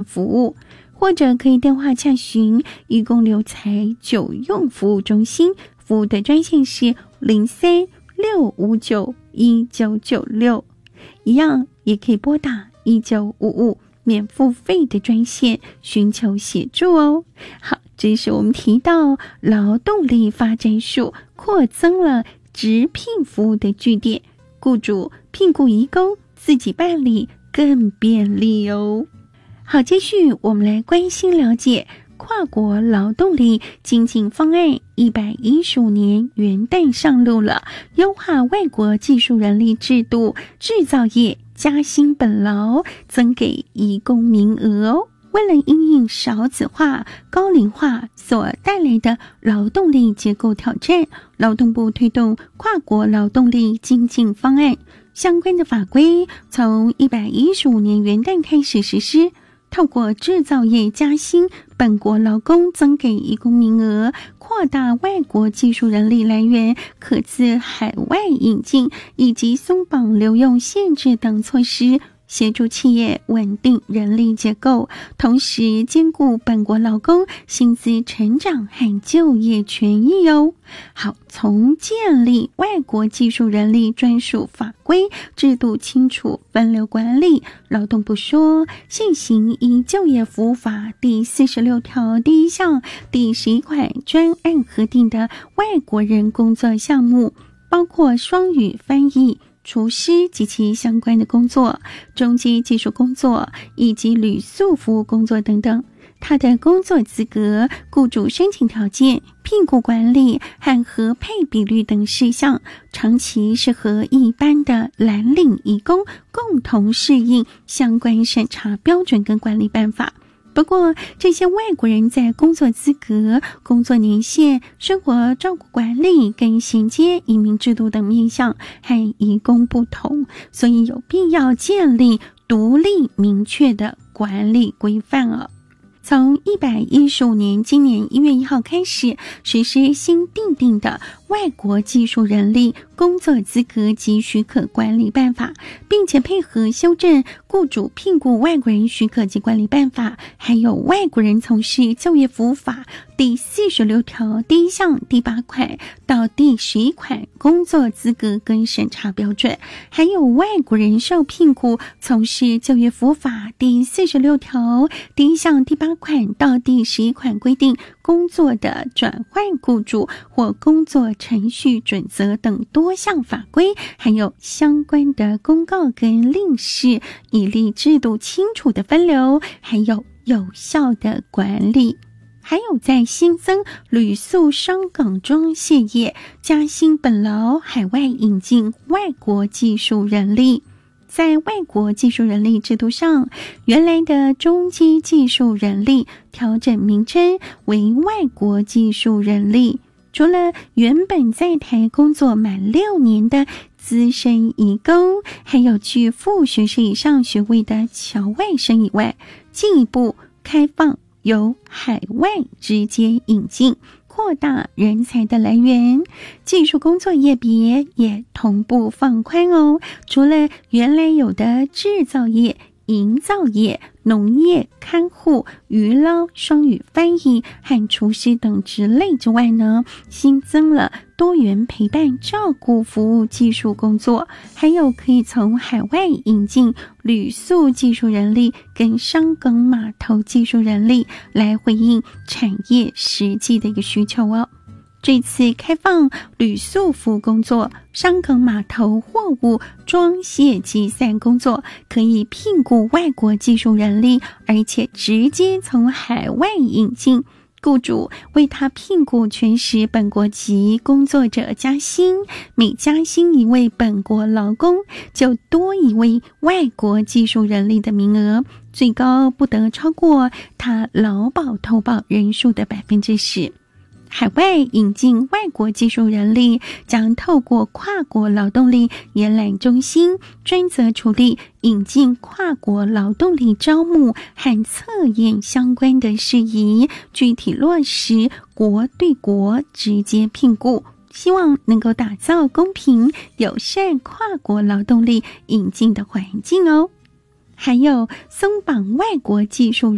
服务，或者可以电话洽询移工留才久用服务中心，服务的专线是03-659-1996，一样也可以拨打1955免付费的专线寻求协助哦。好，这是我们提到劳动力发展署扩增了直聘服务的据点，雇主聘雇移工自己办理更便利哦。好，继续我们来关心了解跨国劳动力精进方案，115年元旦上路了，优化外国技术人力制度，制造业加薪本劳，增给移工名额哦。为了因应少子化、高龄化所带来的劳动力结构挑战，劳动部推动跨国劳动力精进方案，相关的法规从115年元旦开始实施，透过制造业加薪本国劳工，增给移工名额，扩大外国技术人力来源，可自海外引进，以及松绑留用限制等措施，协助企业稳定人力结构，同时兼顾本国劳工薪资成长和就业权益哦。好，从建立外国技术人力专属法规，制度清楚，分流管理，劳动部说，现行依就业服务法第46条第1项第11款专案核定的外国人工作项目，包括双语翻译、厨师及其相关的工作、中阶技术工作以及旅宿服务工作等等。他的工作资格、雇主申请条件、聘雇管理和合配比率等事项，长期是和一般的蓝领移工共同适应相关审查标准跟管理办法。不过，这些外国人在工作资格、工作年限、生活照顾管理跟衔接移民制度等面向和移工不同，所以有必要建立独立明确的管理规范了。从115年今年1月1号开始实施新订定的外国技术人力工作资格及许可管理办法，并且配合修正雇主聘雇外国人许可及管理办法，还有外国人从事就业服务法第46条第1项第8款到第11款工作资格跟审查标准，还有外国人受聘雇从事就业服务法第46条第1项第8款到第11款规定工作的转换雇主或工作程序准则等多项法规，还有相关的公告跟令示，以利制度清楚的分流，还有有效的管理。还有在新增旅宿商港装卸业加薪本劳，海外引进外国技术人力。在外国技术人力制度上，原来的中阶技术人力调整名称为外国技术人力，除了原本在台工作满6年的资深移工，还有具副学士以上学位的侨外生以外，进一步开放由海外直接引进，扩大人才的来源，技术工作业别也同步放宽哦。除了原来有的制造业、营造业、农业、看护、渔捞、双语翻译和厨师等职类之外呢，新增了多元陪伴照顾服务技术工作，还有可以从海外引进旅宿技术人力跟商港码头技术人力，来回应产业实际的一个需求哦。这次开放旅宿服务工作、商港码头货物装卸集散工作，可以聘雇外国技术人力，而且直接从海外引进，雇主为他聘雇全时本国籍工作者加薪，每加薪一位本国劳工，就多一位外国技术人力的名额，最高不得超过他劳保投保人数的10%。海外引进外国技术人力将透过跨国劳动力延揽中心，专责处理引进跨国劳动力招募和测验相关的事宜，具体落实国对国直接聘雇，希望能够打造公平友善跨国劳动力引进的环境哦。还有松绑外国技术